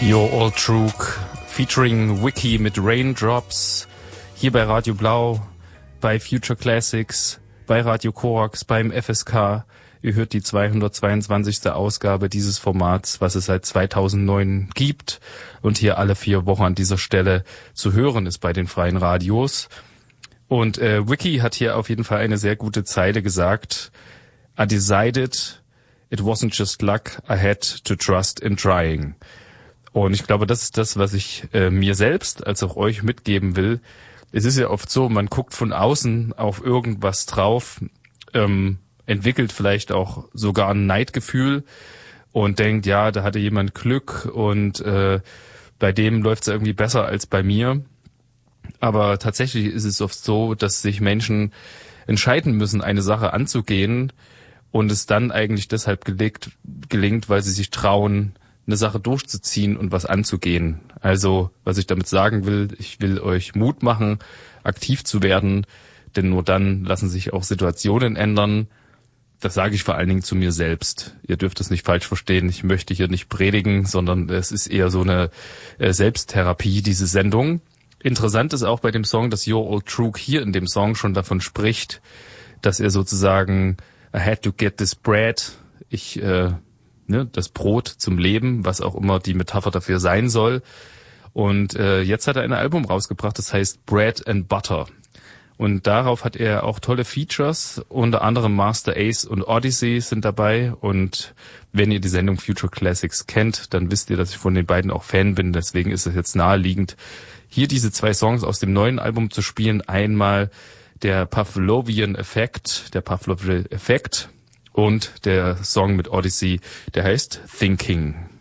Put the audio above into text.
Your Old Trug featuring Wiki mit Raindrops hier bei Radio Blau, bei Future Classics, bei Radio Korax, beim FSK. Ihr hört die 222. Ausgabe dieses Formats, was es seit 2009 gibt und hier alle 4 Wochen an dieser Stelle zu hören ist bei den freien Radios. Und Wiki hat hier auf jeden Fall eine sehr gute Zeile gesagt. I decided it wasn't just luck, I had to trust in trying. Und ich glaube, das ist das, was ich mir selbst als auch euch mitgeben will. Es ist ja oft so, man guckt von außen auf irgendwas drauf, entwickelt vielleicht auch sogar ein Neidgefühl und denkt, ja, da hatte jemand Glück und bei dem läuft es irgendwie besser als bei mir. Aber tatsächlich ist es oft so, dass sich Menschen entscheiden müssen, eine Sache anzugehen und es dann eigentlich deshalb gelingt, weil sie sich trauen, eine Sache durchzuziehen und was anzugehen. Also, was ich damit sagen will, ich will euch Mut machen, aktiv zu werden, denn nur dann lassen sich auch Situationen ändern. Das sage ich vor allen Dingen zu mir selbst. Ihr dürft es nicht falsch verstehen. Ich möchte hier nicht predigen, sondern es ist eher so eine Selbsttherapie, diese Sendung. Interessant ist auch bei dem Song, dass Your Old Trug hier in dem Song schon davon spricht, dass er sozusagen I had to get this bread. Das Brot zum Leben, was auch immer die Metapher dafür sein soll. Und jetzt hat er ein Album rausgebracht, das heißt Bread and Butter. Und darauf hat er auch tolle Features, unter anderem Master Ace und Odyssey sind dabei. Und wenn ihr die Sendung Future Classics kennt, dann wisst ihr, dass ich von den beiden auch Fan bin. Deswegen ist es jetzt naheliegend, hier diese 2 Songs aus dem neuen Album zu spielen. Einmal der Pavlovian Effekt und der Song mit Odyssey, der heißt Thinking.